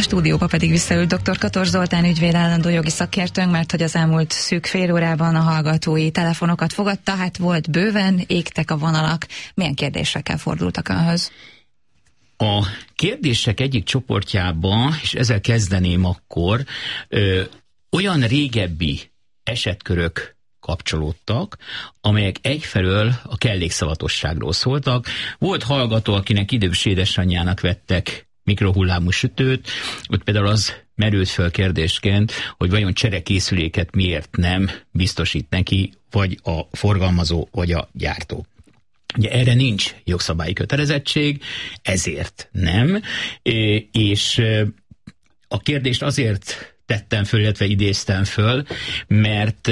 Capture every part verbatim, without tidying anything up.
stúdióba pedig visszaült dr. Kator Zoltán ügyvéd, állandó jogi szakértőnk, mert hogy az elmúlt szűk fél órában a hallgatói telefonokat fogadta, hát volt bőven, égtek a vonalak. Milyen kérdésekkel fordultak önhöz? A kérdések egyik csoportjában, és ezzel kezdeném akkor, ö, olyan régebbi esetkörök kapcsolódtak, amelyek egyfelől a kellékszavatosságról szóltak. Volt hallgató, akinek idős édesanyjának vettek mikrohullámú sütőt, ott például az merült föl kérdésként, hogy vajon cserekészüléket miért nem biztosít neki, vagy a forgalmazó, vagy a gyártó. Ugye erre nincs jogszabályi kötelezettség, ezért nem, és a kérdést azért tettem föl, illetve idéztem föl, mert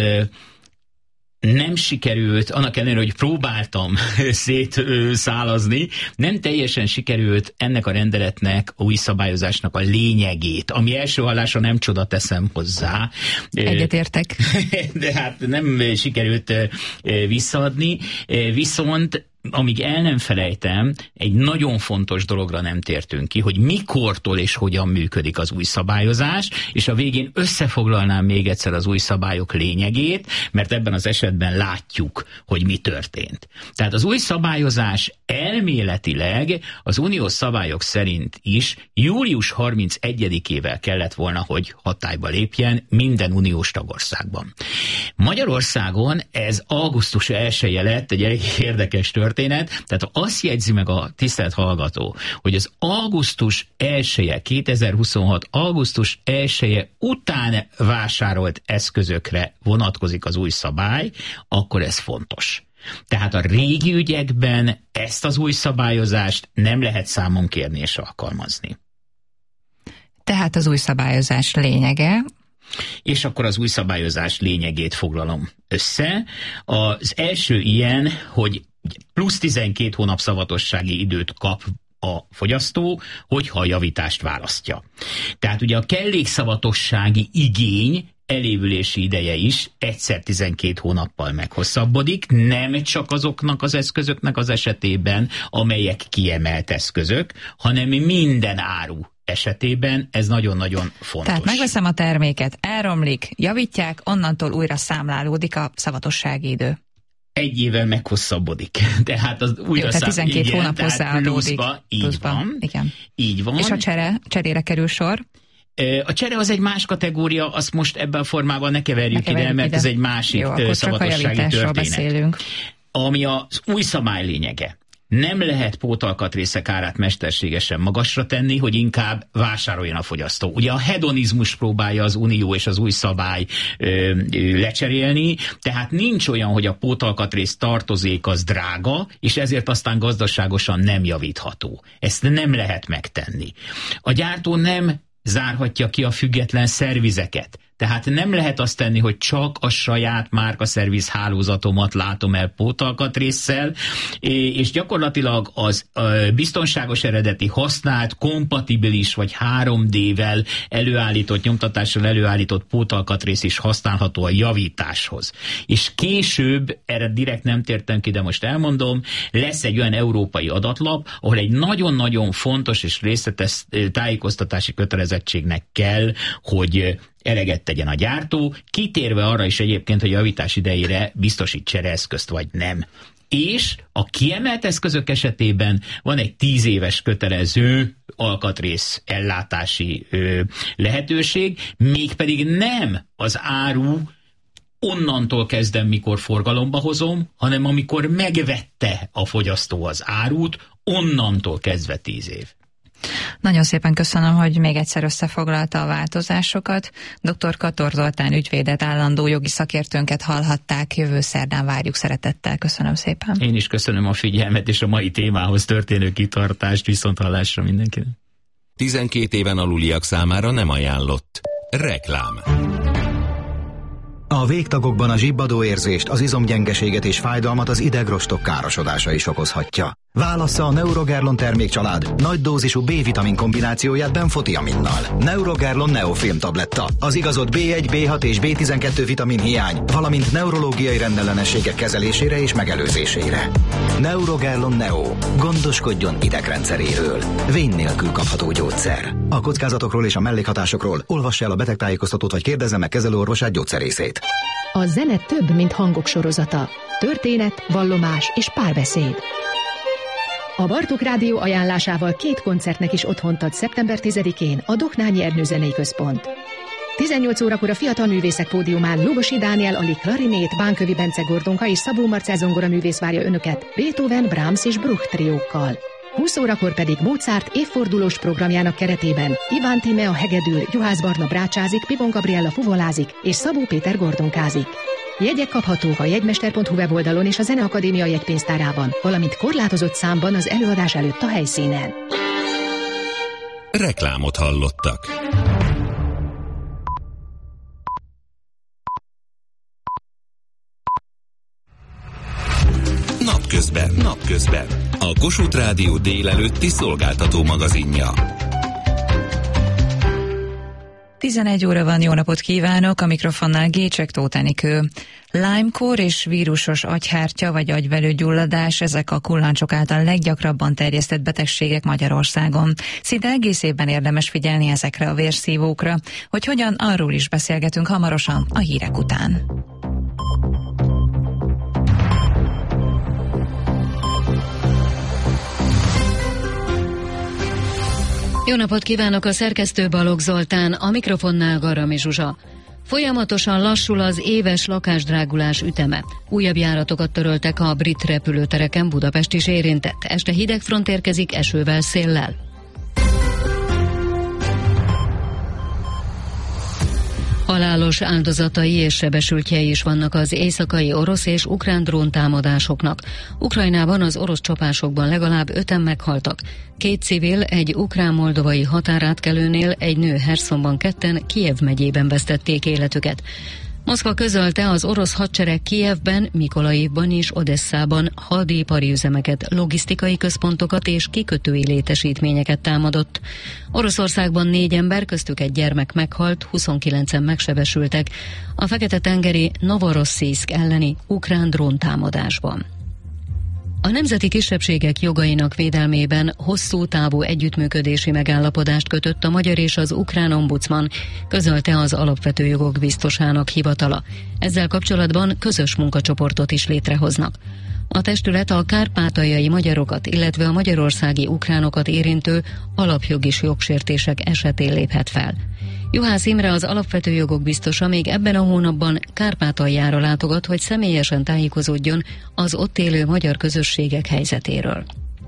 nem sikerült, annak ellenére, hogy próbáltam szétszálazni, nem teljesen sikerült ennek a rendeletnek, a új szabályozásnak a lényegét, ami első hallásra nem csoda, teszem hozzá. Egyetértek. De hát nem sikerült visszaadni, viszont amíg el nem felejtem, egy nagyon fontos dologra nem tértünk ki, hogy mikortól és hogyan működik az új szabályozás, és a végén összefoglalnám még egyszer az új szabályok lényegét, mert ebben az esetben látjuk, hogy mi történt. Tehát az új szabályozás elméletileg az uniós szabályok szerint is július harmincegyedikével kellett volna, hogy hatályba lépjen minden uniós tagországban. Magyarországon ez augusztus elseje lett, egy elég érdekes történet. Történet. Tehát azt jegyzi meg a tisztelt hallgató, hogy az augusztus elseje, kétezer-huszonhat augusztus elseje után vásárolt eszközökre vonatkozik az új szabály, akkor ez fontos. Tehát a régi ügyekben ezt az új szabályozást nem lehet számon kérni és alkalmazni. Tehát az új szabályozás lényege... És akkor az új szabályozás lényegét foglalom össze. Az első ilyen, hogy plusz tizenkét hónap szavatossági időt kap a fogyasztó, hogyha a javítást választja. Tehát ugye a kellékszavatossági igény elévülési ideje is egyszer tizenkét hónappal meghosszabbodik, nem csak azoknak az eszközöknek az esetében, amelyek kiemelt eszközök, hanem minden áru esetében ez nagyon-nagyon fontos. Tehát megveszem a terméket, elromlik, javítják, onnantól újra számlálódik a szavatossági idő. Egy évvel meghosszabbodik. Tehát az újra Jó, tehát tizenkét igen, hónap hozzáadódik. Így pluszba, van. Igen. Így van. És a csere, cserére kerül sor? A csere az egy más kategória, azt most ebben a formában ne keverjük, ne keverjük ide, mert ide. Ez egy másik Jó, szavatossági történet. Beszélünk. Ami az új szabály lényege. Nem lehet pótalkatrészek árát mesterségesen magasra tenni, hogy inkább vásároljon a fogyasztó. Ugye a hedonizmus próbálja az unió és az új szabály ö, ö, lecserélni, tehát nincs olyan, hogy a pótalkatrész tartozék az drága, és ezért aztán gazdaságosan nem javítható. Ezt nem lehet megtenni. A gyártó nem zárhatja ki a független szervizeket. Tehát nem lehet azt tenni, hogy csak a saját márkaszerviz hálózatomat látom el pótalkatrésszel, és gyakorlatilag az biztonságos eredeti használt, kompatibilis vagy három dé-vel előállított, nyomtatással előállított pótalkatrész is használható a javításhoz. És később, erre direkt nem tértem ki, de most elmondom, lesz egy olyan európai adatlap, ahol egy nagyon-nagyon fontos és részletes tájékoztatási kötelezettségnek kell, hogy eleget tegyen a gyártó, kitérve arra is egyébként, hogy a javítás idejére biztosít csereeszközt vagy nem. És a kiemelt eszközök esetében van egy tíz éves kötelező alkatrész ellátási ö, lehetőség, mégpedig nem az áru onnantól kezdem, mikor forgalomba hozom, hanem amikor megvette a fogyasztó az árut, onnantól kezdve tíz év. Nagyon szépen köszönöm, hogy még egyszer összefoglalta a változásokat. doktor Kator Zoltán ügyvédet, állandó jogi szakértőnket hallhatták. Jövő szerdán várjuk szeretettel. Köszönöm szépen. Én is köszönöm a figyelmet és a mai témához történő kitartást. Viszonthallásra mindenkinek. tizenkét éven aluliak számára nem ajánlott. Reklám. A végtagokban a zsibbadó érzést, az izomgyengeséget és fájdalmat az idegrostok károsodása is okozhatja. Válassza a Neurogerlon termékcsalád nagy dózisú B-vitamin kombinációját benfotiaminnal. Neurogerlon Neofilm tabletta. Az igazodt bé egy, bé hat és bé tizenkettő vitamin hiány, valamint neurológiai rendellenességek kezelésére és megelőzésére. Neurogerlon Neo. Gondoskodjon idegrendszeréről. Vén nélkül kapható gyógyszer. A kockázatokról és a mellékhatásokról olvassa el a betegtájékoztatót vagy kérdezze meg kezelőorvosát, gyógyszerészét. A zene több, mint hangok sorozata. Történet, vallomás és párbeszéd. A Bartók Rádió ajánlásával két koncertnek is otthont ad szeptember tizedikén a Doknányi Ernő Zenei Központ. tizennyolc órakor a Fiatal Művészek Pódiumán Lugosi Dániel Ali klarinét, Bánkövi Bence Gordonka és Szabó Marcell zongora művész várja önöket Beethoven, Brahms és Bruch triókkal. húsz órakor pedig Mozart évfordulós programjának keretében Iván Tíme a hegedűl, Juhász Barna brácsázik, Pipon Gabriella fuvolázik és Szabó Péter gordonkázik. Jegyek kaphatók a jegymester pont hu weboldalon és a Zeneakadémia jegypénztárában, valamint korlátozott számban az előadás előtt a helyszínen. Reklámot hallottak. Napközben, napközben. A Kossuth Rádió délelőtti szolgáltató magazinja. tizenegy óra van, jó napot kívánok, a mikrofonnál Gécsek Tóth Enikő. Lyme-kór és vírusos agyhártya vagy agyvelőgyulladás, ezek a kullancsok által leggyakrabban terjesztett betegségek Magyarországon. Szinte egész évben érdemes figyelni ezekre a vérszívókra. Hogy hogyan, arról is beszélgetünk hamarosan a hírek után. Jó napot kívánok, a szerkesztő Balogh Zoltán, a mikrofonnál Garami Zsuzsa. Folyamatosan lassul az éves lakásdrágulás üteme. Újabb járatokat töröltek a brit repülőtereken, Budapest is érintett. Este hideg front érkezik esővel, széllel. Halálos áldozatai és sebesültjei is vannak az éjszakai orosz és ukrán dróntámadásoknak. Ukrajnában az orosz csapásokban legalább öten meghaltak. Két civil egy ukrán-moldovai határátkelőnél, egy nő Herszonban, ketten Kijev megyében vesztették életüket. Moszkva közölte, az orosz hadsereg Kijevben, Mikolajivban és Odesszában hadipari üzemeket, logisztikai központokat és kikötői létesítményeket támadott. Oroszországban négy ember, köztük egy gyermek meghalt, huszonkilencen megsebesültek a Fekete-tengeri Novorosszijszk elleni ukrán dróntámadásban. A nemzeti kisebbségek jogainak védelmében hosszú távú együttműködési megállapodást kötött a magyar és az ukrán ombudsman, közölte az alapvető jogok biztosának hivatala. Ezzel kapcsolatban közös munkacsoportot is létrehoznak. A testület a kárpátaljai magyarokat, illetve a magyarországi ukránokat érintő alapjogi jogsértések esetén léphet fel. Juhász Imre, az alapvető jogok biztosa még ebben a hónapban Kárpátaljára látogat, hogy személyesen tájékozódjon az ott élő magyar közösségek helyzetéről.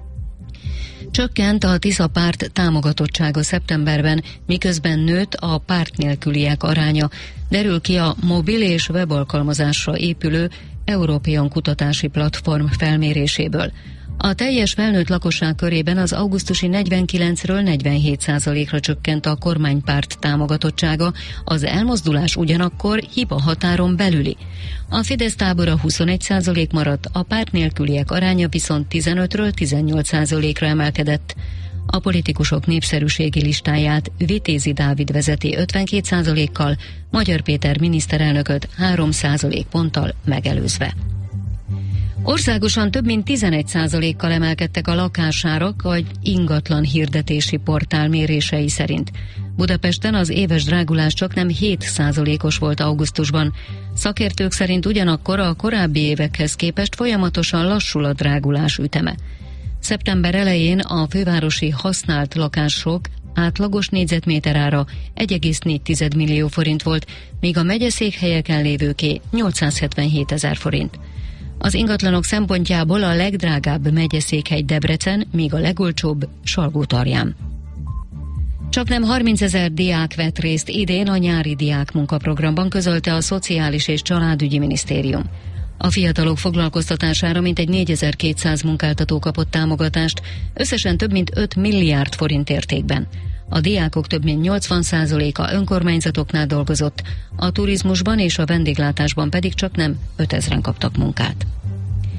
Csökkent a Tisza párt támogatottsága szeptemberben, miközben nőtt a párt nélküliek aránya, derül ki a mobil és webalkalmazásra épülő European kutatási platform felméréséből. A teljes felnőtt lakosság körében az augusztusi negyvenkilencről negyvenhét százalékra csökkent a kormánypárt támogatottsága, az elmozdulás ugyanakkor hiba határon belüli. A Fidesz tábora huszonegy százalék maradt, a párt nélküliek aránya viszont tizenötről tizennyolc százalékra emelkedett. A politikusok népszerűségi listáját Vitézi Dávid vezeti ötvenkét százalékkal, Magyar Péter miniszterelnököt három százalékponttal megelőzve. Országosan több mint tizenegy százalékkal emelkedtek a lakásárak a ingatlan hirdetési portál mérései szerint. Budapesten az éves drágulás csaknem hét százalékos volt augusztusban. Szakértők szerint ugyanakkor a korábbi évekhez képest folyamatosan lassul a drágulás üteme. Szeptember elején a fővárosi használt lakások átlagos négyzetméterára egy egész négy millió forint volt, míg a megyeszékhelyeken lévőké nyolcszázhetvenhét ezer forint. Az ingatlanok szempontjából a legdrágább megyeszékhely Debrecen, míg a legolcsóbb Salgótarján. Csaknem harmincezer diák vett részt idén a nyári diák munkaprogramban, közölte a Szociális és Családügyi Minisztérium. A fiatalok foglalkoztatására mintegy négyezer-kétszáz munkáltató kapott támogatást, összesen több mint öt milliárd forint értékben. A diákok több mint nyolcvan százaléka önkormányzatoknál dolgozott, a turizmusban és a vendéglátásban pedig csaknem ötezren kaptak munkát.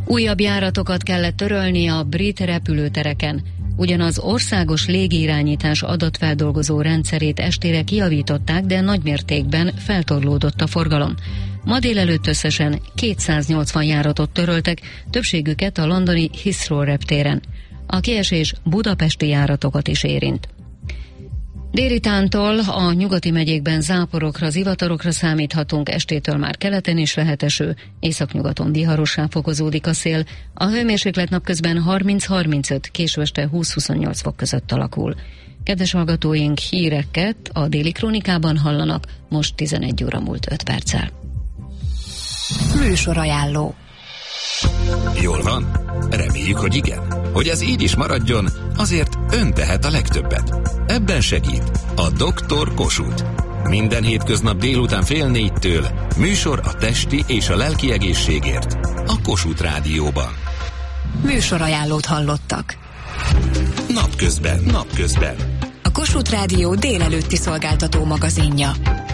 Újabb járatokat kellett törölni a brit repülőtereken. Ugyanaz országos légirányítás adatfeldolgozó rendszerét estére kijavították, de nagymértékben feltorlódott a forgalom. Ma délelőtt összesen kétszáznyolcvan járatot töröltek, többségüket a londoni Heathrow reptéren. A kiesés budapesti járatokat is érint. Délitántól a nyugati megyékben záporokra, zivatarokra számíthatunk, estétől már keleten is lehet eső, északnyugaton viharossá fokozódik a szél, a hőmérséklet napközben harminc-harmincöt, késő este húsz-huszonnyolc fok között alakul. Kedves hallgatóink, híreket a Déli Krónikában hallanak, most tizenegy óra múlt öt perccel. Műsorajánló. Jól van? Reméljük, hogy igen. Hogy ez így is maradjon, azért ön tehet a legtöbbet. Ebben segít a doktor Kossuth. Minden hétköznap délután fél négytől műsor a testi és a lelki egészségért a Kossuth Rádióban. Műsorajánlót hallottak. Napközben, napközben. A Kossuth Rádió délelőtti szolgáltató magazinja.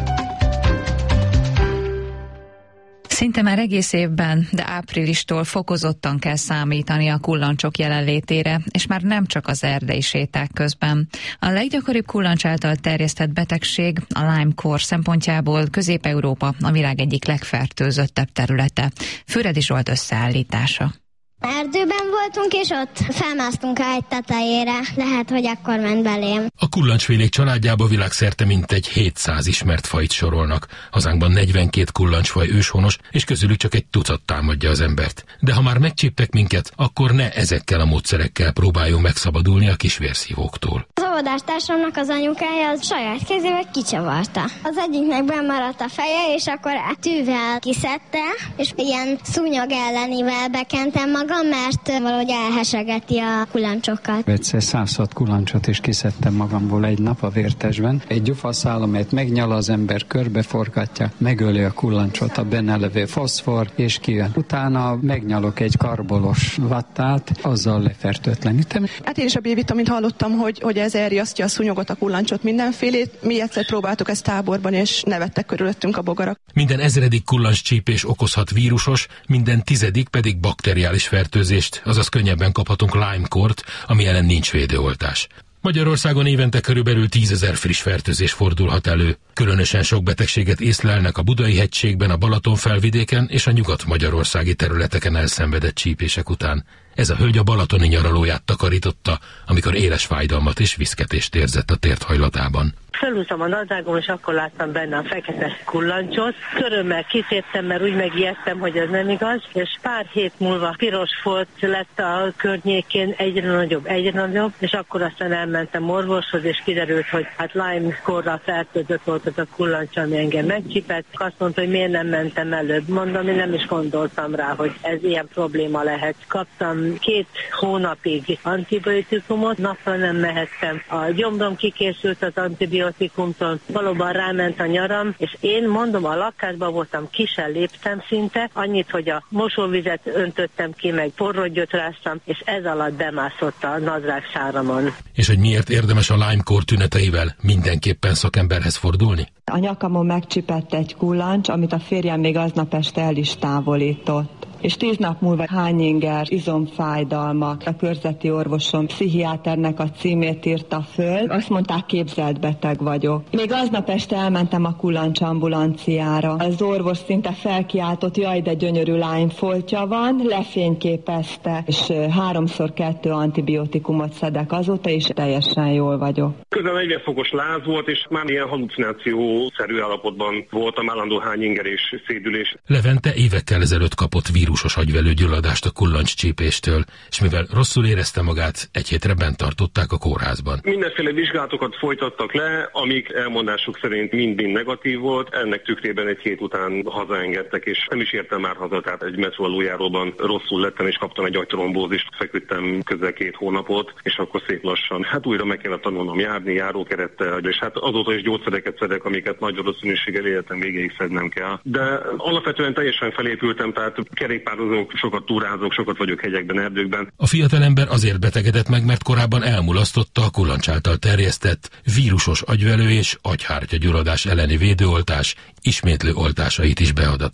Szinte már egész évben, de áprilistól fokozottan kell számítani a kullancsok jelenlétére, és már nem csak az erdei séták közben. A leggyakoribb kullancs által terjesztett betegség a Lyme-kór szempontjából Közép-Európa a világ egyik legfertőzöttebb területe. Füredi Zsolt összeállítása. Erdőben voltunk, és ott felmásztunk egy tetejére, lehet, hogy akkor ment belém. A kullancsfélék családjába világszerte mintegy hétszáz ismert fajt sorolnak. Hazánkban negyvenkét kullancsfaj őshonos, és közülük csak egy tucat támadja az embert. De ha már megcsíptek minket, akkor ne ezekkel a módszerekkel próbáljunk megszabadulni a kisvérszívóktól. Az óvodástársamnak az anyukája az saját kezével kicsavarta. Az egyiknek bemaradt a feje, és akkor tűvel kiszedte, és ilyen szúnyog ellenivel bekentem magam, mert valahogy elhesegeti a kulancsokat. Egyszer százhat kulancsot is kiszedtem magamból egy nap a vértesben. Egy gyufaszál, amelyet megnyal az ember, körbeforgatja, megöli a kulancsot, a benne levő foszfor, és kijön. Utána megnyalok egy karbolos vattát, azzal lefertőtlenítem. Hát én is a B-vitamint hallottam, hogy, hogy ez elriasztja a szúnyogot, a kullancsot, mindenfélét. Mi egyszer próbáltuk ezt táborban, és nevettek körülöttünk a bogarak. Minden ezredik kullancscsípés okozhat vírusos, minden tizedik pedig bakteriális fertőzést, azaz könnyebben kaphatunk Lyme-kórt, ami ellen nincs védőoltás. Magyarországon évente körülbelül tízezer friss fertőzés fordulhat elő. Különösen sok betegséget észlelnek a Budai-hegységben, a Balaton-felvidéken és a nyugat-magyarországi területeken elszenvedett csípések után. Ez a hölgy a balatoni nyaralóját takarította, amikor éles fájdalmat és viszketést érzett a térthajlatában. Felhúztam a nadrágom, és akkor láttam benne a fekete kullancsot. Körömmel kitéptem, mert úgy megijedtem, hogy ez nem igaz, és pár hét múlva piros folt lett a környékén, egyre nagyobb, egyre nagyobb, és akkor aztán elmentem orvoshoz, és kiderült, hogy hát Lyme-kórra fertőzött volt az a kullancs, ami engem megcsipett. Azt mondta, hogy miért nem mentem előbb. Mondom, én nem is gondoltam rá, hogy ez ilyen probléma lehet. Kaptam két hónapig antibiotikumot, napra nem mehettem. A gyomrom kikészült az antibiotikumtól, valóban ráment a nyaram, és én mondom, a lakásban voltam, ki sem léptem szinte, annyit, hogy a mosóvizet öntöttem ki, meg forró ráztam, és ez alatt bemászott a nadrág sáramon. És hogy miért érdemes a Lyme-kór tüneteivel mindenképpen szakemberhez fordulni? A nyakamon megcsipett egy kullancs, amit a férjem még aznap este el is távolított. És tíz nap múlva hányinger, izomfájdalmak. A körzeti orvosom pszichiáternek a címét írta föl. Azt mondták, képzelt beteg vagyok. Még aznap este elmentem a kullancs ambulanciára. Az orvos szinte felkiáltott, jaj, de gyönyörű Lyme foltja van, lefényképezte, és háromszor kettő antibiotikumot szedek azóta, és teljesen jól vagyok. Közben negyven fokos láz volt, és már ilyen halucinációszerű állapotban voltam, állandó hányinger és szédülés. Levente évekkel ezelőtt kapott vírusos agyvelőgyulladást a kullancscsípéstől, és mivel rosszul érezte magát, egy hétre bent tartották a kórházban. Mindenféle vizsgálatokat folytattak le, amik elmondásuk szerint mind-mind negatív volt. Ennek tükrében egy hét után hazaengedtek, és nem is értem már haza, tehát egy metró aluljáróban rosszul lettem, és kaptam egy agytrombózist, feküdtem közel két hónapot, és akkor szép lassan. Hát újra meg kellett tanulnom járni, járókerettel, és hát azóta is gyógyszereket szedek, amiket nagy valószínűséggel életem végéig szednem kell. De alapvetően teljesen felépültem, tehát kerékpározok, sokat túrázok, sokat vagyok hegyekben, erdőkben. A fiatalember azért betegedett meg, mert korábban elmulasztotta a kullancs által terjesztett vírusos agyvelő és agyhártya gyulladás elleni védőoltás ismétlő oltásait is beadatni.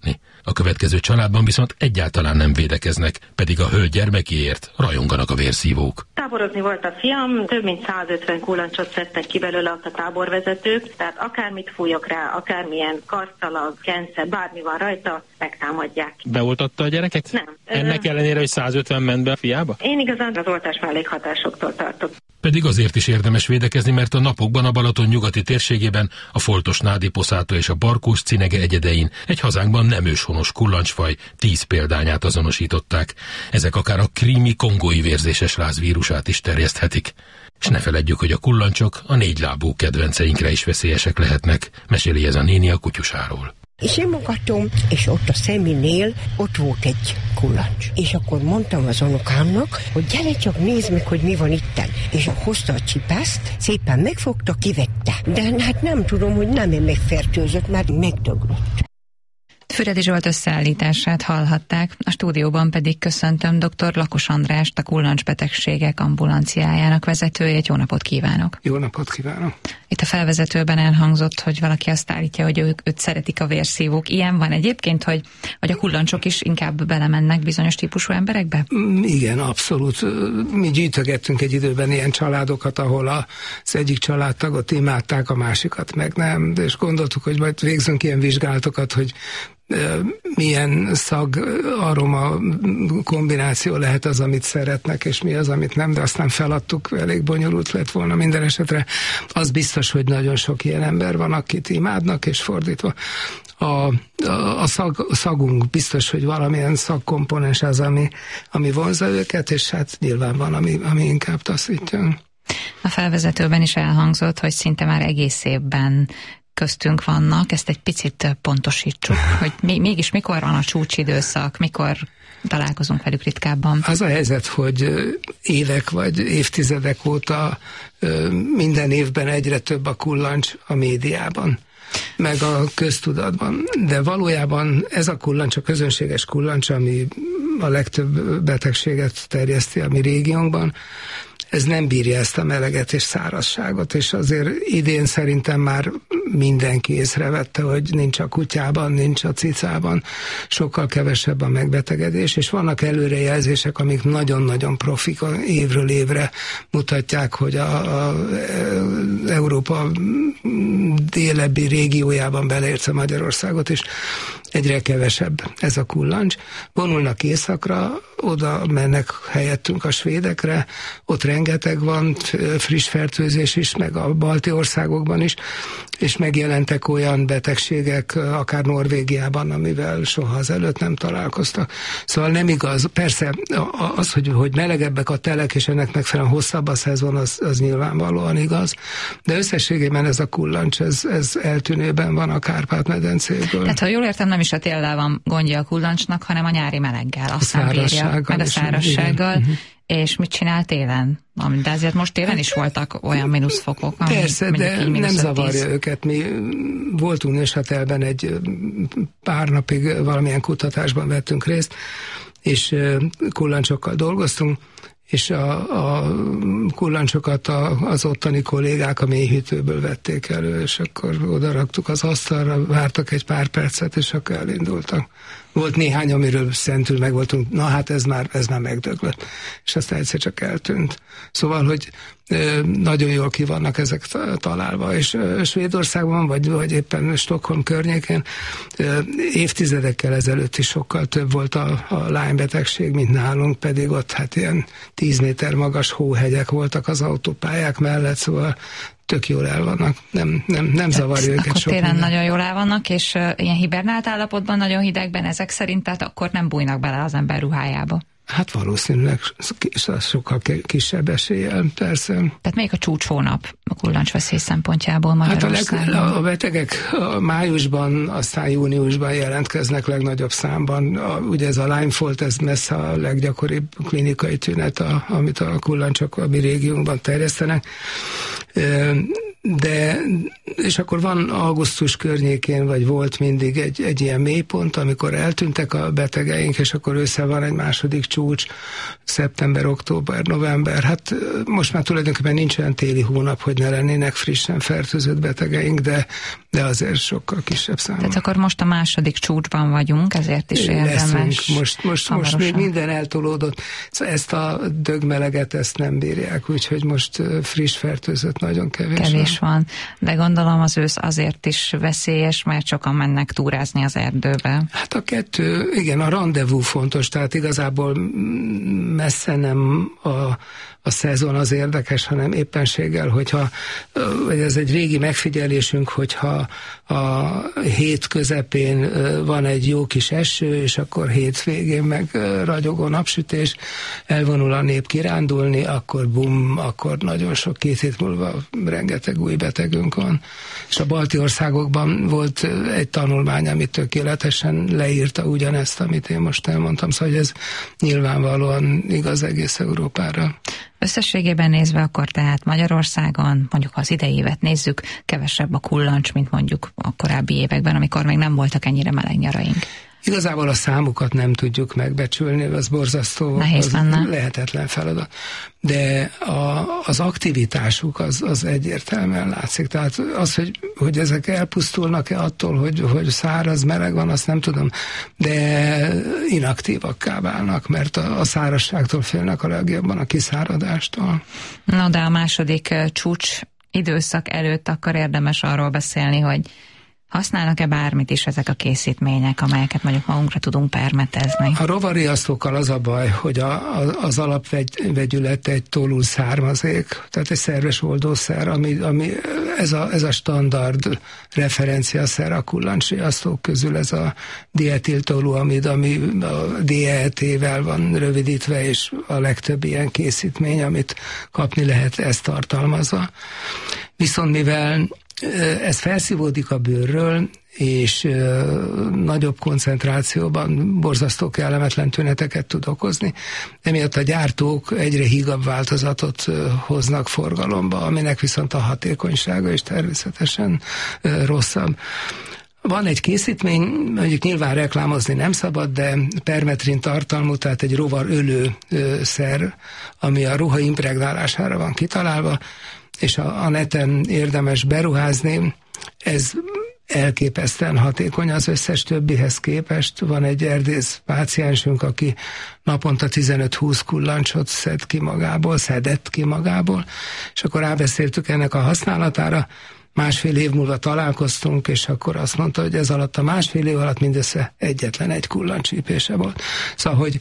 A következő családban viszont egyáltalán nem védekeznek, pedig a hölgy gyermekéért rajonganak a vérszívók. Táborozni volt a fiam, több mint százötven kullancsot szedtek ki belőle a táborvezetők, tehát akármit fújok rá, akármilyen kartszalag, kence, bármi van rajta, megtámadják. Beoltatta a gyereket? Nem. Ennek ellenére, hogy százötven ment be a fiába? Én igazán az oltás mellékhatásoktól tartok. Pedig azért is érdemes védekezni, mert a napokban a Balaton nyugati térségében, a foltos nádi poszáta és a barkós cinege egyedein egy hazánkban nem őshonos kullancsfaj tíz példányát azonosították. Ezek akár a krími kongói vérzéses láz vírusát is terjeszthetik. És ne feledjük, hogy a kullancsok a négylábú kedvenceinkre is veszélyesek lehetnek, meséli ez a néni a kutyusáról. Simogatom, és ott a szeménél ott volt egy kullancs. És akkor mondtam az unokámnak, hogy gyere csak nézd meg, hogy mi van itten. És hozta a csipászt, szépen megfogta, kivette. De hát nem tudom, hogy nem én megfertőzött, mert megdöglött. Füredi Zsolt összeállítását hallhatták, a stúdióban pedig köszöntöm dr. Lakos Andrást, a kullancsbetegségek ambulanciájának vezetőjét. Jó napot kívánok! Jó napot kívánok! Itt a felvezetőben elhangzott, hogy valaki azt állítja, hogy ők, őt szeretik a vérszívók. Ilyen van egyébként, hogy, hogy a kullancsok is inkább belemennek bizonyos típusú emberekbe? Igen, abszolút. Mi gyűjtögettünk egy időben ilyen családokat, ahol az egyik családtagot imádták, a másikat meg nem, és gondoltuk, hogy majd végzünk ilyen vizsgálatokat, hogy milyen szag, aroma kombináció lehet az, amit szeretnek, és mi az, amit nem, de aztán feladtuk, elég bonyolult lett volna minden esetre. Az biztos, hogy nagyon sok ilyen ember van, akit imádnak, és fordítva. A, a, a, szag, a szagunk biztos, hogy valamilyen szagkomponens az, ami, ami vonza őket, és hát nyilván van, ami, ami inkább taszítja. A felvezetőben is elhangzott, hogy szinte már egész évben köztünk vannak, ezt egy picit pontosítsuk, hogy mégis mikor van a csúcsidőszak, mikor találkozunk velük ritkábban. Az a helyzet, hogy évek vagy évtizedek óta minden évben egyre több a kullancs a médiában, meg a köztudatban. De valójában ez a kullancs, a közönséges kullancs, ami a legtöbb betegséget terjeszti a mi régiónkban, ez nem bírja ezt a meleget és szárazságot, és azért idén szerintem már mindenki észrevette, hogy nincs a kutyában, nincs a cicában, sokkal kevesebb a megbetegedés, és vannak előrejelzések, amik nagyon-nagyon profik évről évre mutatják, hogy a, a Európa délebbi régiójában, beleértve Magyarországot is, egyre kevesebb ez a kullancs. Vonulnak északra, oda mennek helyettünk a svédekre, ott rengeteg van, friss fertőzés is, meg a balti országokban is, és megjelentek olyan betegségek, akár Norvégiában, amivel soha azelőtt nem találkoztak. Szóval nem igaz. Persze az, hogy, hogy melegebbek a telek, és ennek megfelelően hosszabb a szezon, az, az nyilvánvalóan igaz, de összességében ez a kullancs, ez, ez eltűnőben van a Kárpát-medencéből. Tehát, ha jól értem, nem is a téllel van gondja a kullancsnak, hanem a nyári meleggel, aztán bírja, meg a szárazsággal. Uh-huh. És mit csinál télen? De azért most télen is voltak olyan mínuszfokok. Persze, de nem zavarja őket. Mi voltunk Neuchâtelben egy pár napig valamilyen kutatásban vettünk részt, és kullancsokkal dolgoztunk, és a, a kullancsokat a, az ottani kollégák a mélyhűtőből vették elő, és akkor oda raktuk az asztalra, vártak egy pár percet, és akkor elindultak. Volt néhány, amiről szentül meg voltunk, na hát ez már, ez már megdöglött, és aztán egyszer csak eltűnt. Szóval, hogy ö, nagyon jól ki vannak ezek találva, és ö, Svédországban, vagy, vagy éppen Stockholm környékén ö, évtizedekkel ezelőtt is sokkal több volt a, a Lyme betegség, mint nálunk, pedig ott hát ilyen tíz méter magas hóhegyek voltak az autópályák mellett, szóval tök jól el vannak, nem, nem, nem zavarja őket akkor sok télen minden. Nagyon jól el vannak, és uh, ilyen hibernált állapotban, nagyon hidegben ezek szerint, tehát akkor nem bújnak bele az ember ruhájába. Hát valószínűleg sokkal kisebb eséllyel, persze. Tehát melyik a csúcshónap a kullancsveszély szempontjából Magyarországon? Hát a, leg, a betegek a májusban, aztán júniusban jelentkeznek legnagyobb számban. A, ugye ez a Lyme Fold, ez messze a leggyakoribb klinikai tünet, a, amit a kullancsok a mi régiónkban terjesztenek. De, és akkor van augusztus környékén, vagy volt mindig egy, egy ilyen mélypont, amikor eltűntek a betegeink, és akkor össze van egy második csúcs, szeptember, október, november. Hát most már tulajdonképpen nincs olyan téli hónap, hogy ne lennének frissen fertőzött betegeink, de de azért sokkal kisebb számban. Tehát akkor most a második csúcsban vagyunk, ezért is érdemes. Leszünk. Most, most, most még minden eltolódott. Szóval ezt a dögmeleget ezt nem bírják, úgyhogy most friss fertőzött nagyon kevés, kevés van. van. De gondolom az ősz azért is veszélyes, mert sokan mennek túrázni az erdőbe. Hát a kettő, igen, a rendezvú fontos, tehát igazából messze nem a, a szezon az érdekes, hanem éppenséggel, hogyha, vagy ez egy régi megfigyelésünk, hogyha a hét közepén van egy jó kis eső, és akkor hét végén meg ragyogó napsütés, elvonul a nép kirándulni, akkor bum, akkor nagyon sok két hét múlva rengeteg új betegünk van. És a balti országokban volt egy tanulmány, amit tökéletesen leírta ugyanezt, amit én most elmondtam, szóval ez nyilvánvalóan igaz egész Európára. Összességében nézve akkor tehát Magyarországon, mondjuk ha az idei évet nézzük, kevesebb a kullancs, mint mondjuk a korábbi években, amikor még nem voltak ennyire meleg nyaraink. Igazából a számukat nem tudjuk megbecsülni, az borzasztó, nehéz az lenne. Lehetetlen feladat. De a, az aktivitásuk az, az egyértelműen látszik. Tehát az, hogy, hogy ezek elpusztulnak-e attól, hogy, hogy száraz, meleg van, azt nem tudom, de inaktívakká válnak, mert a, a szárazságtól félnek a legjobban, a kiszáradástól. No, de a második csúcs időszak előtt akkor érdemes arról beszélni, hogy használnak-e bármit is ezek a készítmények, amelyeket mondjuk magunkra tudunk permetezni? A rovariasztókkal az a baj, hogy a, a, az alapvegyület egy tolul származék, tehát egy szerves oldószer, ami, ami ez, a, ez a standard referenciaszer a kullancsriasztók közül, ez a dietiltoluamid, ami a dé e té-vel van rövidítve, és a legtöbb ilyen készítmény, amit kapni lehet, ezt tartalmazza. Viszont mivel ez felszívódik a bőrről, és ö, nagyobb koncentrációban borzasztó kellemetlen tüneteket tud okozni. Emiatt a gyártók egyre hígabb változatot ö, hoznak forgalomba, aminek viszont a hatékonysága is természetesen ö, rosszabb. Van egy készítmény, mondjuk nyilván reklámozni nem szabad, de permetrin tartalmú, tehát egy rovarölő ö, szer, ami a ruha impregnálására van kitalálva, és a, a neten érdemes beruházni. Ez elképesztően hatékony az összes többihez képest. Van egy erdész páciensünk, aki naponta tizenöt-húsz kullancsot szed ki magából, szedett ki magából, és akkor rábeszéltük ennek a használatára. Másfél év múlva találkoztunk, és akkor azt mondta, hogy ez alatt a másfél év alatt mindössze egyetlen egy kullancsípése volt. Szóval, hogy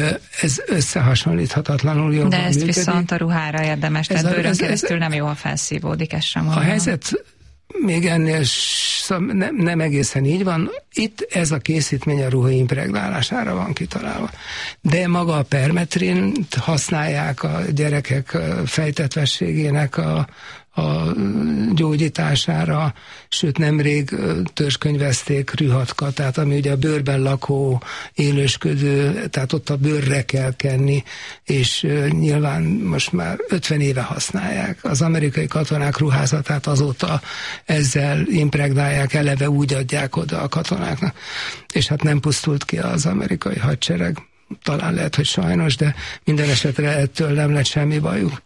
ez összehasonlíthatatlanul jobban De ezt működik. Viszont a ruhára érdemes, tehát a, bőrön ez, keresztül ez, nem jól felszívódik, ez sem. A mondom. helyzet még ennél nem, nem egészen így van. Itt ez a készítmény a ruha impregnálására van kitalálva. De maga a permetrint használják a gyerekek fejtetvességének a a gyógyítására, sőt nemrég törzskönyvezték rühatka, tehát ami ugye a bőrben lakó, élősködő, tehát ott a bőrre kell kenni, és nyilván most már ötven éve használják. Az amerikai katonák ruházatát azóta ezzel impregnálják, eleve úgy adják oda a katonáknak, és hát nem pusztult ki az amerikai hadsereg. Talán lehet, hogy sajnos, de minden esetre ettől nem lett semmi bajuk.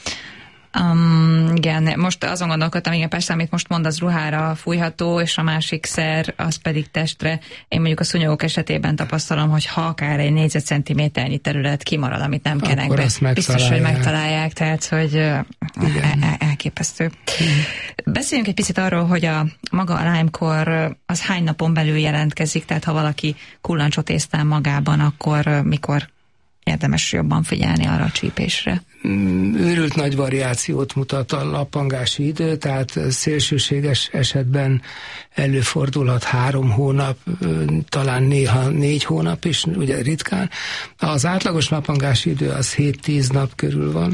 Um, igen, most azon gondolkodtam, igen, persze, amit most mond, az ruhára fújható, és a másik szer, az pedig testre. Én mondjuk a szúnyogok esetében tapasztalom, hogy ha akár egy négyzetcentiméternyi terület kimarad, amit nem kenek be, biztos, hogy megtalálják, tehát, hogy el, elképesztő. Igen. Beszéljünk egy picit arról, hogy a maga a Lyme-kor az hány napon belül jelentkezik, tehát ha valaki kullancsot észtel magában, akkor mikor érdemes jobban figyelni arra a csípésre? Őrült nagy variációt mutat a lappangási idő, tehát szélsőséges esetben előfordulhat három hónap, talán néha négy hónap is, ugye ritkán. Az átlagos lappangási idő az hét-tíz nap körül van,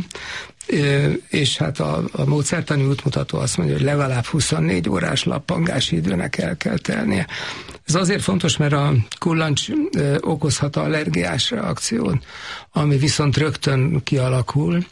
és hát a, a módszertani útmutató azt mondja, hogy legalább huszonnégy órás lappangási időnek el kell telnie. Ez azért fontos, mert a kullancs okozhat allergiás reakciót, ami viszont rögtön kialakul,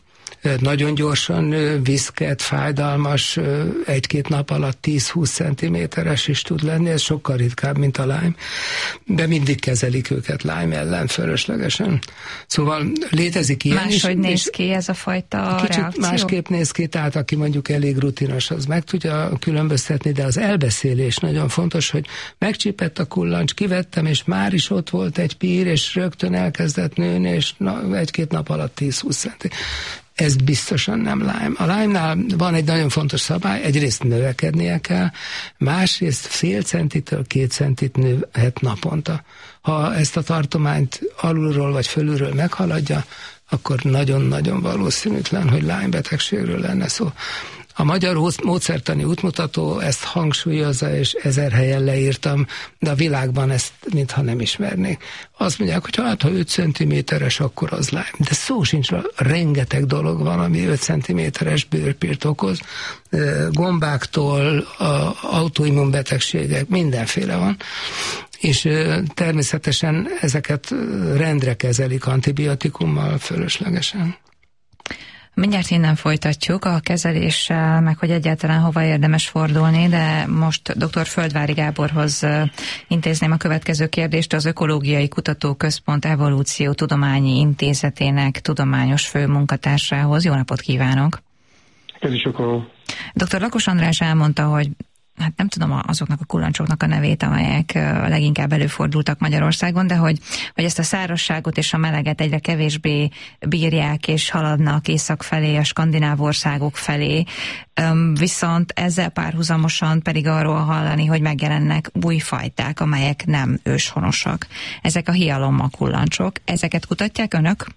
nagyon gyorsan nő, viszket, fájdalmas, egy-két nap alatt tíz-húsz centiméteres is tud lenni, ez sokkal ritkább, mint a Lyme, de mindig kezelik őket Lyme ellen fölöslegesen. Szóval létezik ilyen Máshogy is. Máshogy néz ki ez a fajta Kicsit reakció? másképp néz ki, tehát aki mondjuk elég rutinos, az meg tudja különböztetni, de az elbeszélés nagyon fontos, hogy megcsípett a kullancs, kivettem, és már is ott volt egy pír, és rögtön elkezdett nőni, és na, egy-két nap alatt tíz-húsz centi. Ez biztosan nem Lyme. A Lyme-nál van egy nagyon fontos szabály, egyrészt növekednie kell, másrészt fél centitől két centit nőhet naponta. Ha ezt a tartományt alulról vagy fölülről meghaladja, akkor nagyon-nagyon valószínűtlen, hogy Lyme betegségről lenne szó. A magyar módszertani útmutató ezt hangsúlyozza, és ezer helyen leírtam, de a világban ezt mintha nem ismernék. Azt mondják, hogy hát, ha öt centiméteres, akkor az Lyme. De szó sincs, rengeteg dolog van, ami öt centiméteres bőrpírt okoz. Gombáktól, autoimmunbetegségek, mindenféle van. És természetesen ezeket rendre kezelik antibiotikummal fölöslegesen. Mindjárt innen folytatjuk a kezeléssel, meg hogy egyáltalán hova érdemes fordulni, de most dr. Földvári Gáborhoz intézném a következő kérdést, az Ökológiai Kutatóközpont Evolúció Tudományi Intézetének tudományos főmunkatársához. Jó napot kívánok! Ez is okolom. dr. Lakos András elmondta, hogy hát nem tudom azoknak a kullancsoknak a nevét, amelyek leginkább előfordultak Magyarországon, de hogy, hogy ezt a szárazságot és a meleget egyre kevésbé bírják, és haladnak észak felé, a skandináv országok felé. Viszont ezzel párhuzamosan pedig arról hallani, hogy megjelennek új fajták, amelyek nem őshonosak. Ezek a hialomma kullancsok. Ezeket kutatják önök?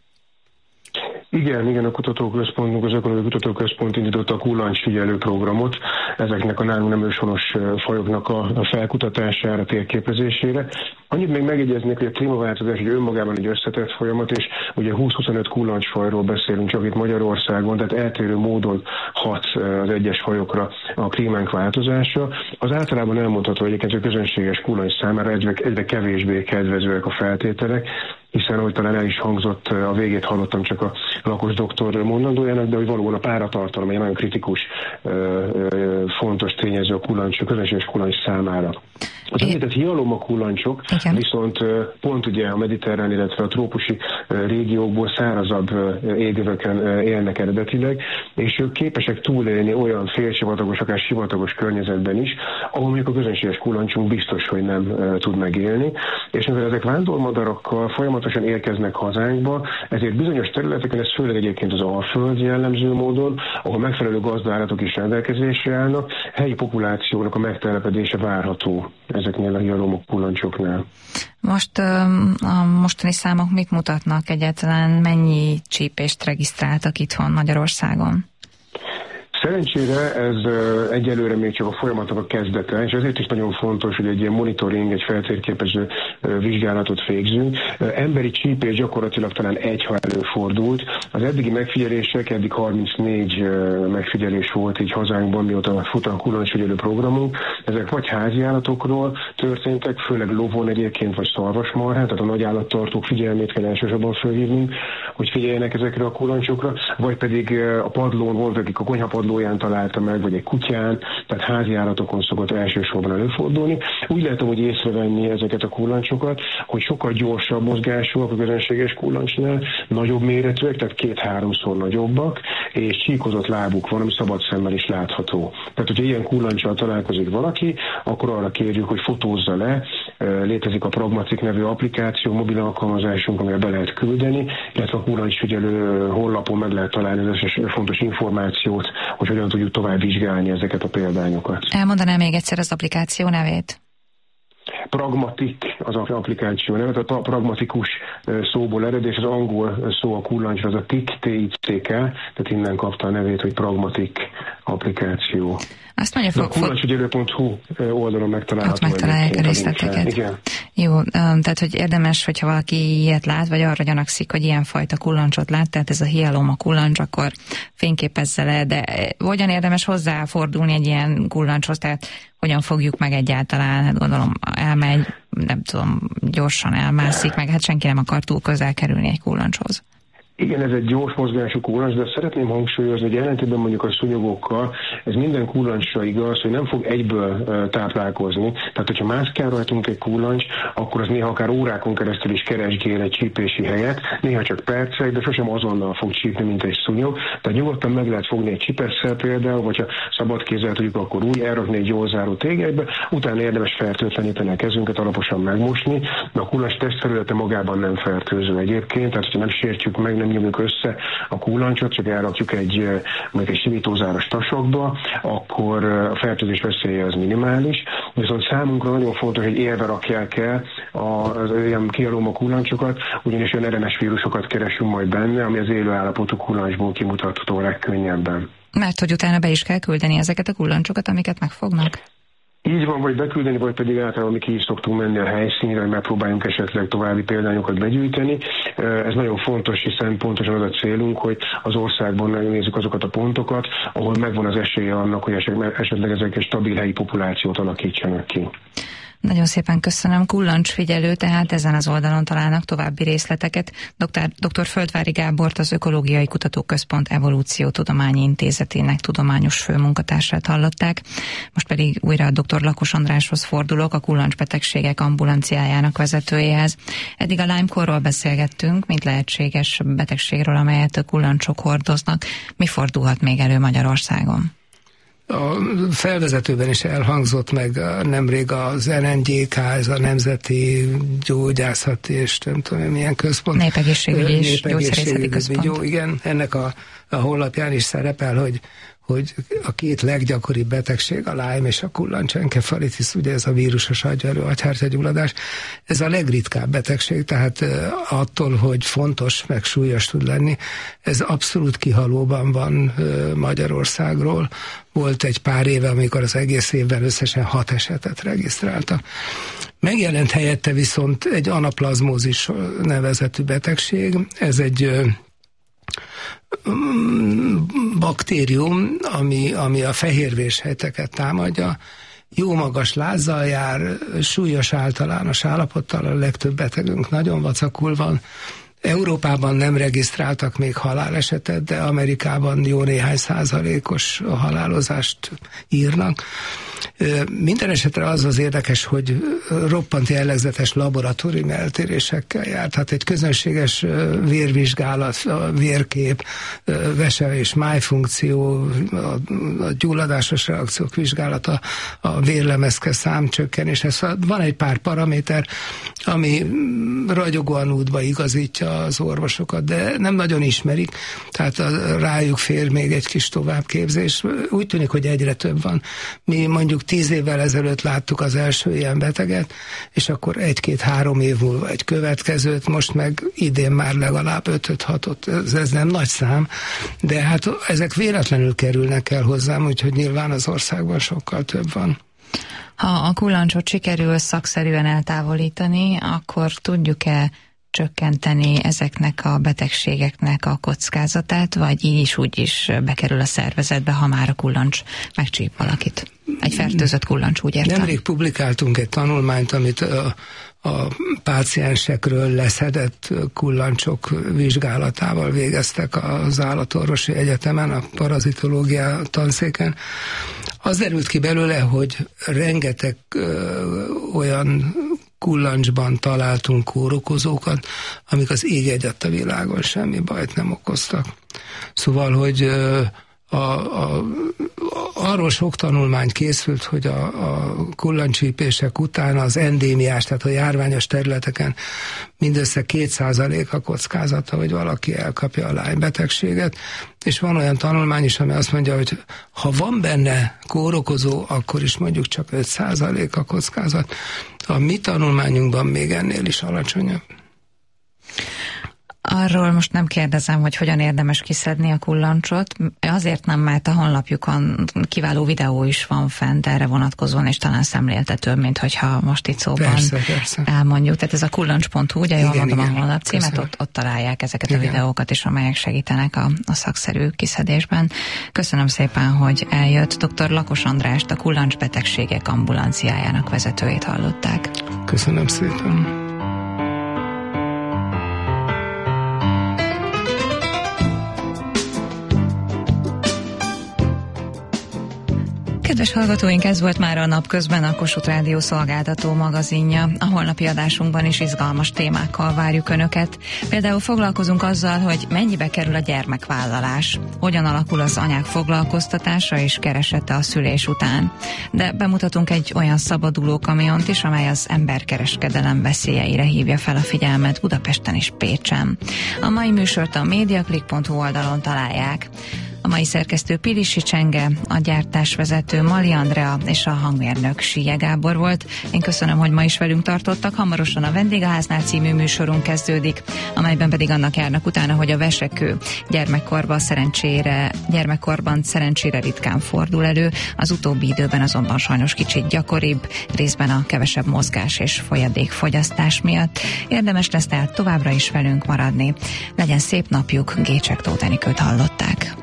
Igen, igen, a kutatóközpontunk, az Ökológiai Kutatóközpont indította a kullancsfigyelő programot, ezeknek a nálunk nem őshonos fajoknak a felkutatására, térképezésére. Annyit még megjegyeznék, hogy a klímaváltozás egy önmagában egy összetett folyamat, és ugye húsz-huszonöt kullancsfajról beszélünk csak itt Magyarországon, tehát eltérő módon hat az egyes fajokra a klímánk változása. Az általában elmondható egyébként, hogy a közönséges kullancs számára egyre, egyre kevésbé kedvezőek a feltételek, hiszen ahogy talán el is hangzott, a végét hallottam csak a Lakos doktor mondandójának, de hogy valóban a páratartalom egy nagyon kritikus, fontos tényező a kullancs, a közönséges kullancs számára. Az említett hialomma kullancsok viszont pont ugye a mediterrán, illetve a trópusi régiókból szárazabb égövökön élnek eredetileg, és ők képesek túlélni olyan félsivatagos, akár sivatagos környezetben is, ahol mondjuk a közönséges kullancsunk biztos, hogy nem tud megélni. És mivel ezek vándormadarakkal folyamatosan érkeznek hazánkba, ezért bizonyos területeken, ez főleg egyébként az Alföld jellemző módon, ahol megfelelő gazdaállatok is rendelkezésre állnak, helyi populációnak a megtelepedése várható ezeknél a hialomma kullancsoknál. Most a mostani számok mit mutatnak egyáltalán, mennyi csípést regisztráltak itthon Magyarországon? Szerencsére ez egyelőre még csak a folyamatnak a kezdete, és ezért is nagyon fontos, hogy egy ilyen monitoring, egy feltérképező vizsgálatot végzünk. Emberi csípés gyakorlatilag talán egy, ha előfordult. Az eddigi megfigyelések, eddig harmincnégy megfigyelés volt így hazánkban, mióta fut a kullancsfigyelő programunk. Ezek vagy háziállatokról történtek, főleg lovon egyébként, vagy szarvasmarhán, tehát a nagy állattartók figyelmét kell elsősorban felhívnunk, hogy figyeljenek ezekre a kullancsokra, vagy pedig a padlón volt, akik a konyhapadlóján találta meg, vagy egy kutyán, tehát háziállatokon szokott elsősorban előfordulni. Úgy lehet amúgy észrevenni ezeket a kullancsokat, hogy sokkal gyorsabb mozgásúak a közönséges kullancsnál, nagyobb méretűek, tehát két-háromszor nagyobbak, és csíkozott lábuk van, ami szabad szemmel is látható. Tehát, hogyha ilyen kullancsal találkozik valaki, akkor arra kérjük, hogy fotózza le. Létezik a Pragmatic nevű applikáció, mobil alkalmazásunk, amivel be lehet küldeni, illetve a kullancsfigyelő honlapon meg lehet találni az összes fontos információt, hogy hogyan tudjuk tovább vizsgálni ezeket a példányokat. Elmondanám még egyszer az applikáció nevét? Pragmatic az applikáció neve, tehát a pragmatikus szóból ered, és az angol szó a kullancsra, az a tik, T I C K, tehát innen kapta a nevét, hogy Pragmatic applikáció. Azt mondja, fog, a kullancsfigyelő pont hu oldalon megtalálható. Ott megtalálják a részleteket. Igen. Jó, tehát hogy érdemes, hogyha valaki ilyet lát, vagy arra gyanakszik, hogy ilyenfajta kullancsot lát, tehát ez a hialomma kullancs, akkor fényképezze le, de hogyan érdemes hozzáfordulni egy ilyen kullancshoz, tehát hogyan fogjuk meg egyáltalán, hát gondolom elmegy, nem tudom, gyorsan elmászik, meg hát senki nem akar túl közel kerülni egy kullancshoz. Igen, ez egy gyors mozgású kullancs, de szeretném hangsúlyozni, hogy ellentétben mondjuk a szúnyogokkal, ez minden kullancsra igaz, hogy nem fog egyből táplálkozni. Tehát, hogyha mászkál rajtunk egy kullancs, akkor az néha akár órákon keresztül is keresgél egy csípési helyet, néha csak percek, de sosem azonnal fog csípni, mint egy szúnyog. Tehát nyugodtan meg lehet fogni egy csipesszel például, vagy ha szabad kézzel tudjuk, akkor úgy elrakni egy jól záró tégelybe, utána érdemes fertőtleníteni a kezünket, alaposan megmosni, de a kullancs testfelülete magában nem fertőző egyébként, tehát ha nem sértjük meg, nem nyomjuk össze a kullancsot, csak elrakjuk egy, mondjuk egy simítózáros tasokba, akkor a fertőzés veszélye az minimális. Viszont számunkra nagyon fontos, hogy élve rakják el az ilyen kialóma kullancsokat, ugyanis olyan er en es vírusokat keresünk majd benne, ami az élő állapotú kullancsból kimutatható legkönnyebben. Mert hogy utána be is kell küldeni ezeket a kullancsokat, amiket megfognak? Így van, vagy beküldeni, vagy pedig általában mi ki is szoktunk menni a helyszínre, hogy megpróbáljunk esetleg további példányokat begyűjteni. Ez nagyon fontos, hiszen pontosan az a célunk, hogy az országban nézzük azokat a pontokat, ahol megvan az esélye annak, hogy esetleg ezek egy stabil helyi populációt alakítsanak ki. Nagyon szépen köszönöm. Kullancsfigyelő, tehát ezen az oldalon találnak további részleteket. Doktor, doktor Földvári Gábort, az Ökológiai Kutatóközpont Evolúciótudományi Intézetének tudományos főmunkatársát hallották. Most pedig újra a doktor Lakos Andráshoz fordulok, a kullancsbetegségek ambulanciájának vezetőjéhez. Eddig a Lyme-korról beszélgettünk, mint lehetséges betegségről, amelyet a kullancsok hordoznak. Mi fordulhat még elő Magyarországon? A felvezetőben is elhangzott meg nemrég az en en gé ká, ez a Nemzeti Gyógyászati és nem tudom milyen központ. Népegészségügyi és Gyógyszerészeti Központ. Jó, igen, ennek a, a honlapján is szerepel, hogy hogy a két leggyakoribb betegség, a Lyme és a kullancsenkefalitis, ugye ez a vírusos agyvelő agyhártyagyulladás, ez a legritkább betegség, tehát attól, hogy fontos, meg súlyos tud lenni, ez abszolút kihalóban van Magyarországról. Volt egy pár éve, amikor az egész évben összesen hat esetet regisztráltak. Megjelent helyette viszont egy anaplazmózis nevezetű betegség, ez egy baktérium, ami, ami a fehérvérsejteket támadja, jó magas lázzal jár, súlyos általános állapottal, a legtöbb betegünk nagyon vacakul van. Európában nem regisztráltak még halálesetet, de Amerikában jó néhány százalékos halálozást írnak. Minden esetre az az érdekes, hogy roppant jellegzetes laboratóriumi eltérésekkel jár. Tehát egy közönséges vérvizsgálat, a vérkép, vese és májfunkció, a gyulladásos reakciók vizsgálata, a vérlemezke számcsökkenés. Ez van egy pár paraméter, ami ragyogóan útba igazítja az orvosokat, de nem nagyon ismerik, tehát rájuk fér még egy kis továbbképzés. Úgy tűnik, hogy egyre több van. Mi mondjuk tíz évvel ezelőtt láttuk az első ilyen beteget, és akkor egy-két-három év múlva egy következőt, most meg idén már legalább öt-hatot, ez, ez nem nagy szám, de hát ezek véletlenül kerülnek el hozzám, úgyhogy nyilván az országban sokkal több van. Ha a kullancsot sikerül szakszerűen eltávolítani, akkor tudjuk-e csökkenteni ezeknek a betegségeknek a kockázatát, vagy így is úgy is bekerül a szervezetbe, ha már a kullancs megcsíp valakit? Egy fertőzött kullancs, úgy értem. Nemrég publikáltunk egy tanulmányt, amit a, a páciensekről leszedett kullancsok vizsgálatával végeztek az Állatorvosi Egyetemen, a parazitológia tanszéken. Az derült ki belőle, hogy rengeteg ö, olyan kullancsban találtunk kórokozókat, amik az ég egyatt a világon semmi bajt nem okoztak. Szóval, hogy ö, A, a, arról sok tanulmány készült, hogy a, a kullancscsípések után az endémiás, tehát a járványos területeken mindössze két százalék a kockázata, hogy valaki elkapja a Lyme betegséget, és van olyan tanulmány is, ami azt mondja, hogy ha van benne kórokozó, akkor is mondjuk csak öt százalék a kockázat. A mi tanulmányunkban még ennél is alacsonyabb. Arról most nem kérdezem, hogy hogyan érdemes kiszedni a kullancsot. Azért nem, mert a honlapjukon kiváló videó is van fent erre vonatkozóan, és talán szemléltető, mint hogyha most itt szóban persze, persze. elmondjuk. Tehát ez a kullancs pont hú, ugye jól igen, mondom igen, a honlap címet, ott, ott találják ezeket igen. a videókat is, amelyek segítenek a, a szakszerű kiszedésben. Köszönöm szépen, hogy eljött. doktor Lakos Andrást, a kullancsbetegségek ambulanciájának vezetőjét hallották. Köszönöm szépen. Kedves hallgatóink, ez volt már a napközben a Kossuth Rádió szolgáltató magazinja. A holnapi adásunkban is izgalmas témákkal várjuk Önöket. Például foglalkozunk azzal, hogy mennyibe kerül a gyermekvállalás, hogyan alakul az anyák foglalkoztatása és keresete a szülés után. De bemutatunk egy olyan szabaduló kamiont is, amely az emberkereskedelem veszélyeire hívja fel a figyelmet Budapesten és Pécsen. A mai műsort a mediaclick pont hu oldalon találják. A mai szerkesztő Pilisi Csenge, a gyártásvezető Mali Andrea és a hangmérnök Síje Gábor volt. Én köszönöm, hogy ma is velünk tartottak. Hamarosan a Vendégháznál című műsorunk kezdődik, amelyben pedig annak járnak utána, hogy a vesekő gyermekkorban szerencsére, gyermekkorban szerencsére ritkán fordul elő, az utóbbi időben azonban sajnos kicsit gyakoribb, részben a kevesebb mozgás és folyadékfogyasztás miatt. Érdemes lesz tehát továbbra is velünk maradni. Legyen szép napjuk, Gécsek Tóth Enikőt hallották.